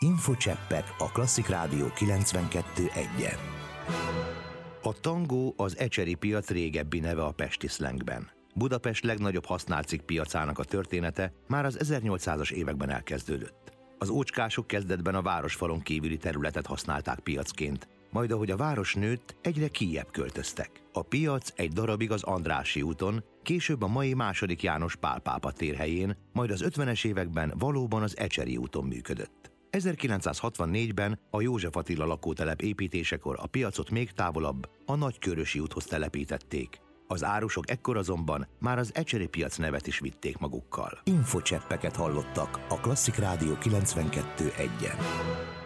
Infocseppek a Klasszik Rádió 92.1-en. A tangó az ecseri piac régebbi neve a pesti szlengben. Budapest legnagyobb használt cikk piacának a története már az 1800-as években elkezdődött. Az ócskások kezdetben a városfalon kívüli területet használták piacként, majd ahogy a város nőtt, egyre kijjebb költöztek. A piac egy darabig az Andrássy úton, később a mai II. János Pál pápa térhelyén, majd az 50-es években valóban az Ecseri úton működött. 1964-ben a József Attila lakótelep építésekor a piacot még távolabb, a Nagykörösi úthoz telepítették. Az árusok ekkor azonban már az Ecseri piac nevet is vitték magukkal. Infocseppeket hallottak a Klasszik Rádió 92.1-en.